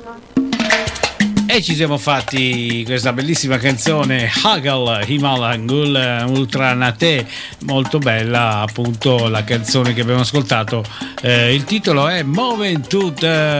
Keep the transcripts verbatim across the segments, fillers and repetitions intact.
E ci siamo fatti questa bellissima canzone Hagel Himalangul Ultra Nate, molto bella appunto la canzone che abbiamo ascoltato. Eh, il titolo è Moving to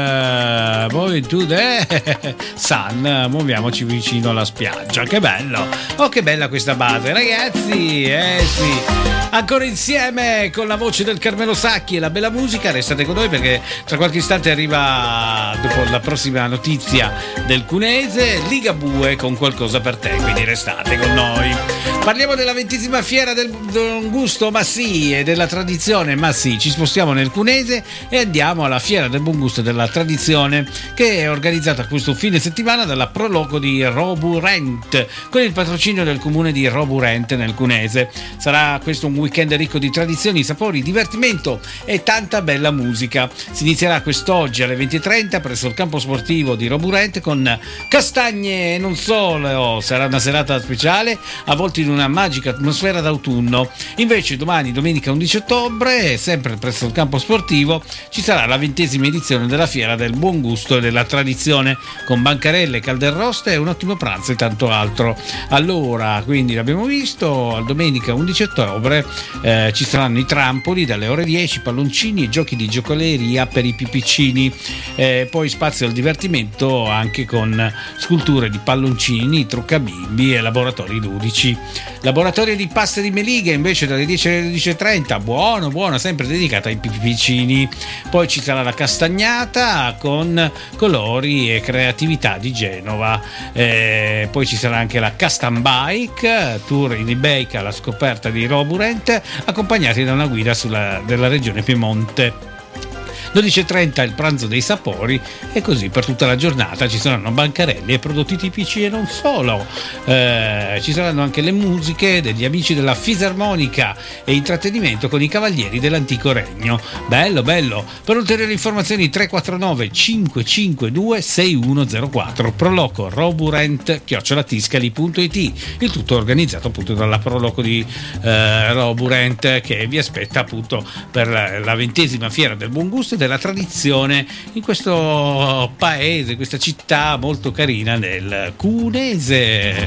the, moving to the Sun, muoviamoci vicino alla spiaggia. Che bello, oh che bella questa base ragazzi, eh sì. Ancora insieme con la voce del Carmelo Sacchi e la bella musica, restate con noi perché tra qualche istante arriva, dopo la prossima notizia del Cunese, Ligabue con qualcosa per te, quindi restate con noi. Parliamo della ventesima fiera del buon gusto, ma sì, e della tradizione, ma sì, ci spostiamo nel Cunese e andiamo alla fiera del buon gusto e della tradizione che è organizzata questo fine settimana dalla Proloco di Roburent con il patrocinio del comune di Roburent nel Cunese. Sarà questo un weekend ricco di tradizioni, sapori, divertimento e tanta bella musica. Si inizierà quest'oggi alle venti e trenta presso il campo sportivo di Roburent con castagne e non solo. Sarà una serata speciale avvolta in una magica atmosfera d'autunno. Invece domani, domenica undici ottobre, sempre presso il campo sportivo, ci sarà la ventesima edizione della fiera del buon gusto e della tradizione con bancarelle, calderroste e un ottimo pranzo e tanto altro. Allora, quindi l'abbiamo visto, al domenica undici ottobre eh, ci saranno i trampoli dalle ore dieci, palloncini e giochi di giocoleria per i più piccini, eh, poi spazio al divertimento anche con sculture di palloncini, truccabimbi e laboratori ludici. Laboratorio di pasta di melighe invece dalle dieci alle dodici e trenta, buono buono, sempre dedicata ai più piccini. Poi ci sarà la castagnata con colori e creatività di Genova, eh, poi ci sarà anche la Custom Bike tour in e-bike alla scoperta di Roburent accompagnati da una guida sulla, della regione Piemonte. dodici e trenta il pranzo dei sapori e così per tutta la giornata ci saranno bancarelli e prodotti tipici e non solo, eh, ci saranno anche le musiche degli amici della fisarmonica e intrattenimento con i cavalieri dell'antico regno. Bello bello. Per ulteriori informazioni tre quattro nove cinque cinque due sei uno zero quattro, Proloco Roburent chiocciola tiscali punto it, il tutto organizzato appunto dalla Proloco di eh, Roburent che vi aspetta appunto per la, la ventesima fiera del buon gusto della tradizione in questo paese, questa città molto carina del Cunese.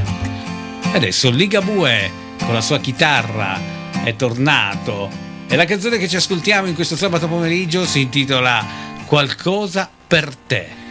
Adesso Ligabue con la sua chitarra è tornato e la canzone che ci ascoltiamo in questo sabato pomeriggio si intitola Qualcosa per te.